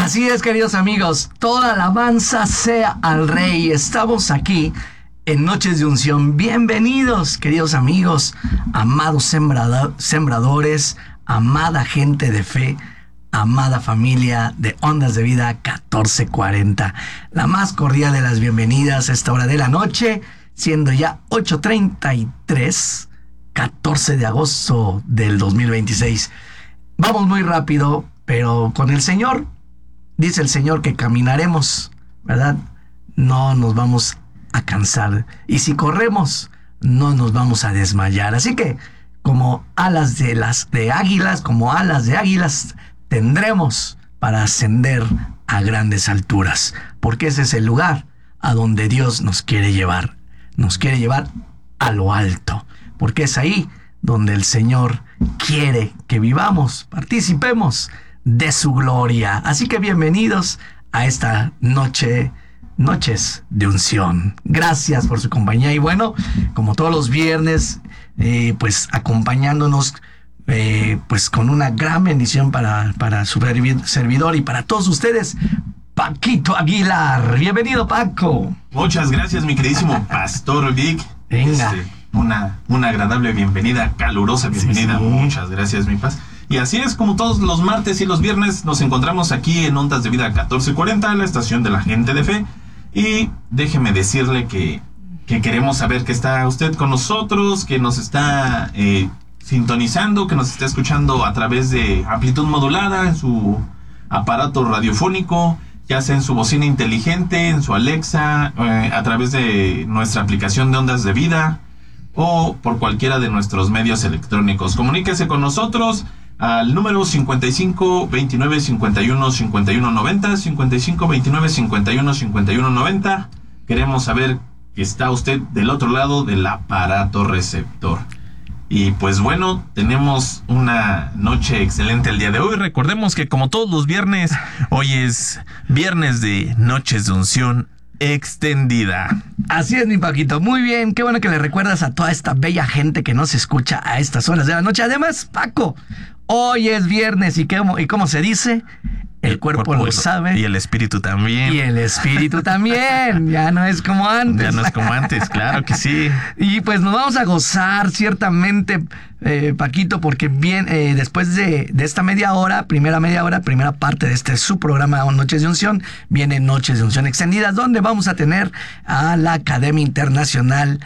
Así es, queridos amigos, toda alabanza sea al Rey. Estamos aquí en Noches de Unción. Bienvenidos, queridos amigos, amados sembradores, amada gente de fe, amada familia de Ondas de Vida 1440. La más cordial de las bienvenidas a esta hora de la noche, siendo ya 8:33, 14 de agosto del 2026. Vamos muy rápido, pero con el Señor. Dice el Señor que caminaremos, ¿verdad? No nos vamos a cansar. Y si corremos, no nos vamos a desmayar. Así que, como alas de águilas, tendremos para ascender a grandes alturas. Porque ese es el lugar a donde Dios nos quiere llevar. Nos quiere llevar a lo alto. Porque es ahí donde el Señor quiere que vivamos, participemos de su gloria. Así que bienvenidos a esta noches de unción. Gracias por su compañía. Y bueno, como todos los viernes, pues acompañándonos pues con una gran bendición para su servidor y para todos ustedes, Paquito Aguilar. Bienvenido, Paco. Muchas gracias, mi queridísimo Pastor Vic. Venga. Una agradable bienvenida, calurosa bienvenida. Sí. Muchas gracias, mi Paz. Y así es, como todos los martes y los viernes, nos encontramos aquí en Ondas de Vida 1440, la estación de la gente de fe. Y déjeme decirle que queremos saber que está usted con nosotros, que nos está sintonizando, que nos está escuchando a través de amplitud modulada en su aparato radiofónico, ya sea en su bocina inteligente, en su Alexa, a través de nuestra aplicación de Ondas de Vida o por cualquiera de nuestros medios electrónicos. Comuníquese con nosotros al número 55 29 51 51 90, 55 29 51 51 90. Queremos saber que está usted del otro lado del aparato receptor. Y pues bueno, tenemos una noche excelente el día de hoy. Recordemos que como todos los viernes, hoy es viernes de Noches de Unción extendida. Así es, mi Paquito. Muy bien, qué bueno que le recuerdas a toda esta bella gente que nos escucha a estas horas de la noche. Además, Paco, hoy es viernes y cómo se dice, el cuerpo lo sabe. Y el espíritu también. Y el espíritu también. Ya no es como antes. Ya no es como antes, claro que sí. Y pues nos vamos a gozar ciertamente, Paquito, porque bien, después de esta primera parte de su programa Noches de Unción, viene Noches de Unción Extendidas, donde vamos a tener a la Academia Internacional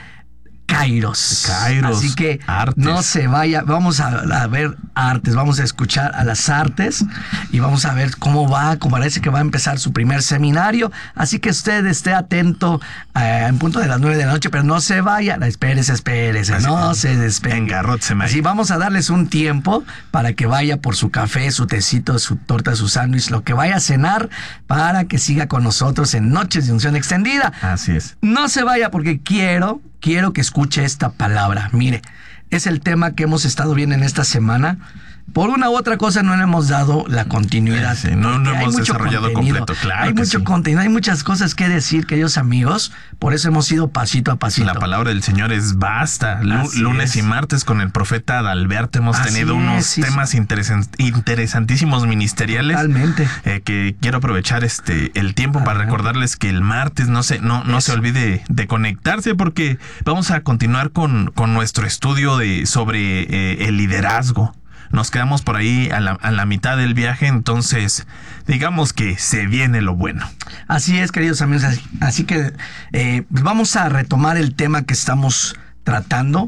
Kairos. Así que artes. No se vaya, vamos a ver artes, vamos a escuchar a las artes y vamos a ver cómo va, como parece que va a empezar su primer seminario, así que usted esté atento en punto de las 9 de la noche, pero no se vaya, espérese, así, no se despegue. Así vamos a darles un tiempo para que vaya por su café, su tecito, su torta, su sándwich, lo que vaya a cenar, para que siga con nosotros en Noches de Unción Extendida. Así es. No se vaya porque quiero que escuche esta palabra. Mire, es el tema que hemos estado viendo en esta semana. Por una u otra cosa no le hemos dado la continuidad. Sí, no hemos desarrollado completo, claro. Hay mucho contenido, hay muchas cosas que decir, queridos amigos. Por eso hemos ido pasito a pasito. La palabra del Señor es vasta. Lunes y martes con el profeta Adalberto hemos tenido unos temas interesantísimos ministeriales. Totalmente. Que quiero aprovechar el tiempo para recordarles que el martes no se olvide de conectarse, porque vamos a continuar con nuestro estudio sobre el liderazgo. Nos quedamos por ahí a la mitad del viaje, entonces digamos que se viene lo bueno. Así es, queridos amigos, así que vamos a retomar el tema que estamos tratando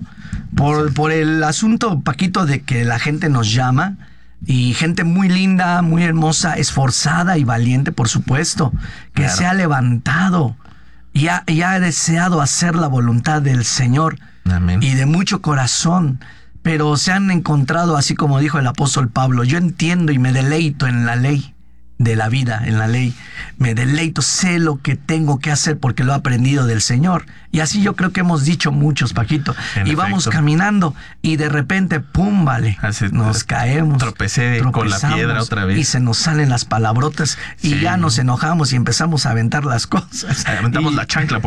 por el asunto, Paquito, de que la gente nos llama, y gente muy linda, muy hermosa, esforzada y valiente, por supuesto, que claro, se ha levantado y ha deseado hacer la voluntad del Señor. Amén. Y de mucho corazón. Pero se han encontrado, así como dijo el apóstol Pablo, yo entiendo y me deleito en la ley de la vida, en la ley. Me deleito, sé lo que tengo que hacer porque lo he aprendido del Señor. Y así yo creo que hemos dicho muchos, Paquito. Y vamos caminando y de repente, ¡pum! Vale, nos caemos. Tropecé con la piedra otra vez. Y se nos salen las palabrotas y ya nos enojamos y empezamos a aventar las cosas. Aventamos la chancla.